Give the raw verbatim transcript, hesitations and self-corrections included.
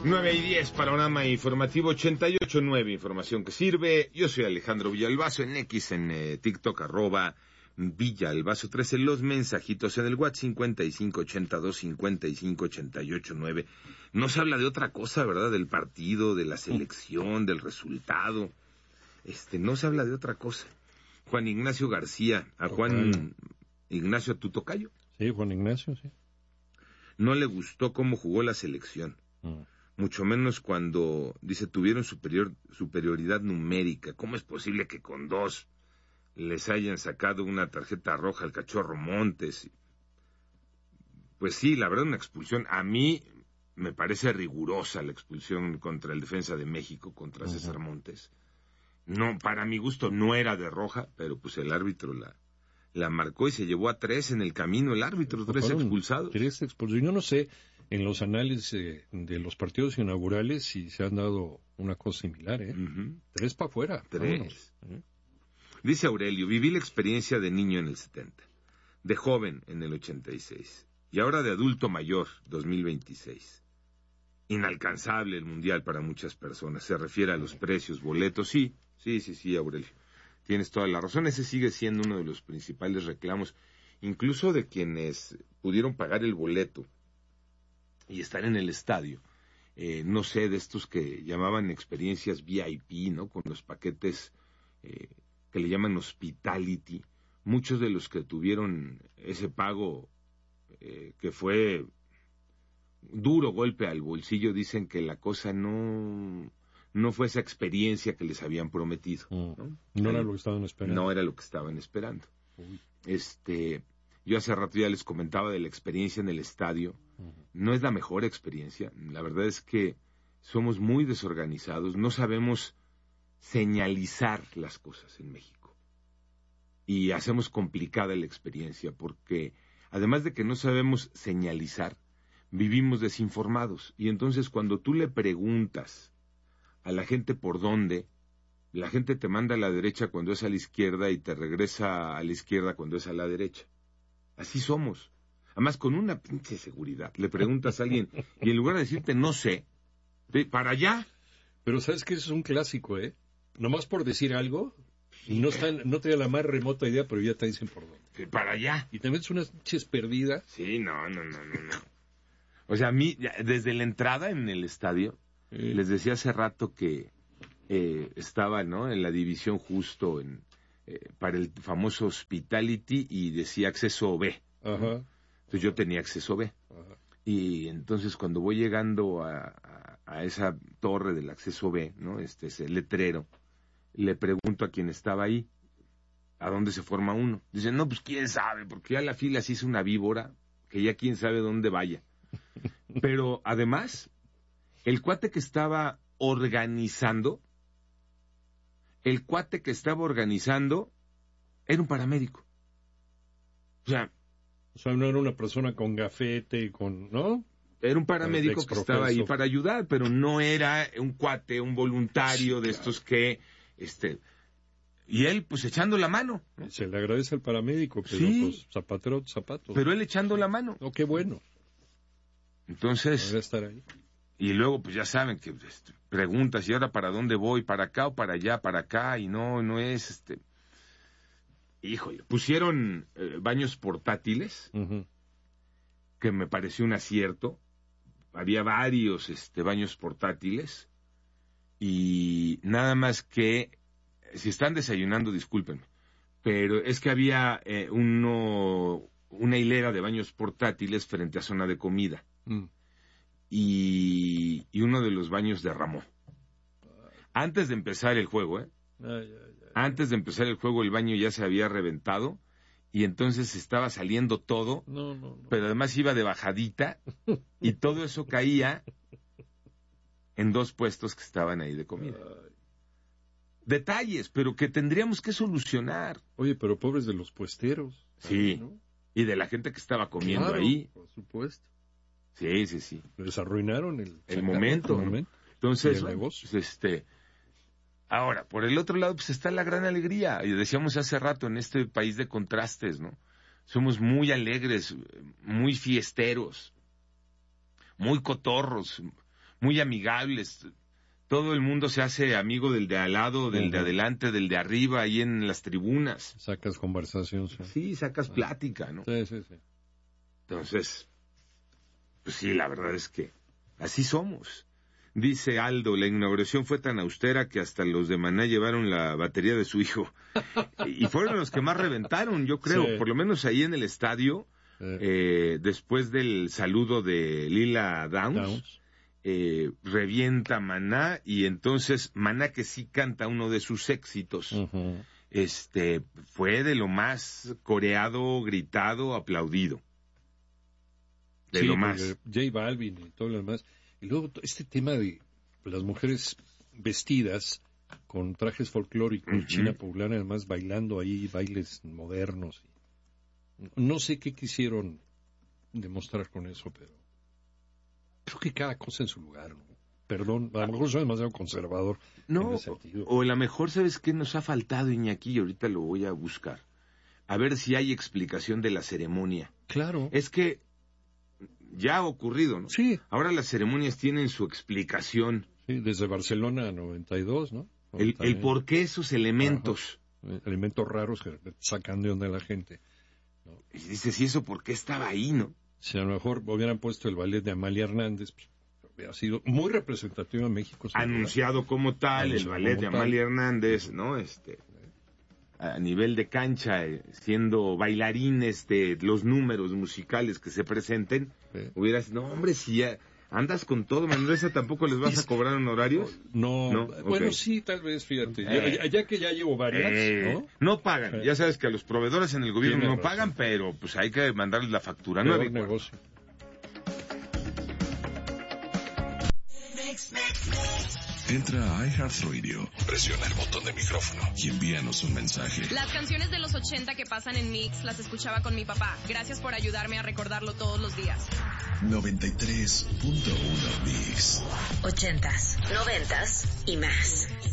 nueve y diez, panorama informativo ochenta y ocho punto nueve, información que sirve. Yo soy Alejandro Villalbazo, en X, en eh, TikTok, arroba Villalbazo trece, los mensajitos en el WhatsApp cincuenta y cinco ochenta y dos cincuenta y cinco ochenta y ocho nueve. No se habla de otra cosa, ¿verdad? Del partido, de la selección, del resultado. Este, no se habla de otra cosa. Juan Ignacio García, a Juan Tocayo. Ignacio, ¿a tu tocayo? Sí, Juan Ignacio, sí. No le gustó cómo jugó la selección. Mm. Mucho menos cuando, dice, tuvieron superior, superioridad numérica. ¿Cómo es posible que con dos les hayan sacado una tarjeta roja al Cachorro Montes? Pues sí, la verdad, una expulsión. A mí me parece rigurosa la expulsión contra el Defensa de México, contra uh-huh. César Montes. No, para mi gusto no era de roja, pero pues el árbitro la, la marcó y se llevó a tres en el camino el árbitro, tres expulsados. Tres expulsados. Yo no sé, en los análisis eh, de los partidos inaugurales si se han dado una cosa similar, ¿eh? Uh-huh. Tres para afuera. Tres. Uh-huh. Dice Aurelio, viví la experiencia de niño en el setenta, de joven en el ochenta y seis, y ahora de adulto mayor, dos mil veintiséis. Inalcanzable el mundial para muchas personas. Se refiere a los precios, boletos. Sí, sí, sí, sí, Aurelio. Tienes toda la razón. Ese sigue siendo uno de los principales reclamos, incluso de quienes pudieron pagar el boleto y estar en el estadio. Eh, no sé, de estos que llamaban experiencias V I P, ¿no? Con los paquetes eh, que le llaman hospitality. Muchos de los que tuvieron ese pago eh, que fue duro golpe al bolsillo, dicen que la cosa no no fue esa experiencia que les habían prometido. ¿no? No era lo que estaban esperando. No era lo que estaban esperando. Uy. Este, yo hace rato ya les comentaba de la experiencia en el estadio. Uh-huh. No es la mejor experiencia. La verdad es que somos muy desorganizados, no sabemos señalizar las cosas en México. Y hacemos complicada la experiencia porque, además de que no sabemos señalizar, vivimos desinformados. Y entonces cuando tú le preguntas a la gente por dónde, la gente te manda a la derecha cuando es a la izquierda y te regresa a la izquierda cuando es a la derecha. Así somos. Además, con una pinche seguridad. Le preguntas a alguien y en lugar de decirte no sé, de, para allá. Pero sabes que eso es un clásico, ¿eh? Nomás por decir algo, y no, están, no te da la más remota idea, pero ya te dicen por dónde. De para allá. Y te metes unas pinches perdidas. Sí, no, no, no, no, no. O sea, a mí, desde la entrada en el estadio, sí. Les decía hace rato que eh, estaba, ¿no?, en la división justo en eh, para el famoso hospitality y decía acceso B. Ajá. Entonces yo tenía acceso B. Ajá. Y entonces cuando voy llegando a, a, a esa torre del acceso B, ¿no?, este ese letrero, le pregunto a quien estaba ahí, ¿a dónde se forma uno? Dice, no, pues quién sabe, porque ya la fila se hizo una víbora, que ya quién sabe dónde vaya. Pero además, el cuate que estaba organizando, el cuate que estaba organizando era un paramédico. O sea, o sea, no era una persona con gafete, con, ¿no? Era un paramédico que estaba ahí para ayudar, pero no era un cuate, un voluntario sí, de claro. Estos que, este, y él pues echando la mano. Se le agradece al paramédico, pero sí, pues zapatero, zapatos. Pero él echando la mano. Oh, qué bueno. Entonces, debe estar ahí. Y luego pues ya saben que este, preguntas, ¿y ahora para dónde voy? ¿Para acá o para allá? ¿Para acá? Y no, no es, este, híjole, pusieron eh, baños portátiles, uh-huh. que me pareció un acierto. Había varios este, baños portátiles y nada más que, si están desayunando, discúlpenme, pero es que había eh, uno, una hilera de baños portátiles frente a zona de comida. Mm. Y, y uno de los baños derramó. Antes de empezar el juego, ¿eh? Ay, ay, ay. Antes de empezar el juego, el baño ya se había reventado y entonces estaba saliendo todo, no, no, no. Pero además iba de bajadita y todo eso caía en dos puestos que estaban ahí de comida. Ay. Detalles, pero que tendríamos que solucionar. Oye, pero pobres de los puesteros. Sí, ¿no? Y de la gente que estaba comiendo claro, ahí. Por supuesto. Sí, sí, sí. Les arruinaron el, el momento. El momento. Entonces, el bueno, pues, este, ahora, por el otro lado, pues está la gran alegría. Y decíamos hace rato, en este país de contrastes, ¿no? Somos muy alegres, muy fiesteros, muy cotorros, muy amigables. Todo el mundo se hace amigo del de al lado, del uh-huh. de adelante, del de arriba, ahí en las tribunas. Sacas conversación. Sí, sí sacas uh-huh. plática, ¿no? Sí, sí, sí. Entonces, pues sí, la verdad es que así somos. Dice Aldo, la inauguración fue tan austera que hasta los de Maná llevaron la batería de su hijo. Y fueron los que más reventaron, yo creo, sí. por lo menos ahí en el estadio, sí. eh, después del saludo de Lila Downs. Downs. Eh, revienta Maná y entonces Maná, que sí canta uno de sus éxitos, uh-huh. este fue de lo más coreado, gritado, aplaudido, de sí, lo más. J Balvin y todo lo demás, y luego este tema de las mujeres vestidas con trajes folclóricos, uh-huh. China poblana, además bailando ahí bailes modernos, no sé qué quisieron demostrar con eso, pero creo que cada cosa en su lugar, ¿no? Perdón, a lo mejor soy demasiado conservador. No, en ese sentido. O a lo mejor, ¿sabes qué nos ha faltado, Iñaki? Ahorita lo voy a buscar. A ver si hay explicación de la ceremonia. Claro. Es que ya ha ocurrido, ¿no? Sí. Ahora las ceremonias tienen su explicación. Sí, desde Barcelona noventa y dos, ¿no? El, el por qué esos elementos. Ajá. Elementos raros que sacan de onda a la gente, ¿no? Y dices, ¿y eso por qué estaba ahí, no? Si a lo mejor hubieran puesto el ballet de Amalia Hernández, pues, hubiera sido muy representativo en México. Anunciado como tal, Anunciado el ballet de Amalia tal. Hernández, ¿no? Este, a nivel de cancha, siendo bailarines de los números musicales que se presenten, sí. hubieras, no, hombre, si ya andas con todo, Manuel, ¿tampoco les vas a cobrar honorarios? No, no bueno, okay. sí, tal vez, fíjate, eh, ya, ya que ya llevo varias, eh, ¿no? No pagan, eh. ya sabes que a los proveedores en el gobierno Tiene no razón. pagan, pero pues hay que mandarles la factura, ¿no? negocio. Entra a iHeartRadio, presiona el botón de micrófono y envíanos un mensaje. Las canciones de los ochenta que pasan en Mix las escuchaba con mi papá. Gracias por ayudarme a recordarlo todos los días. noventa y tres punto uno Mix. Ochentas, noventas y más.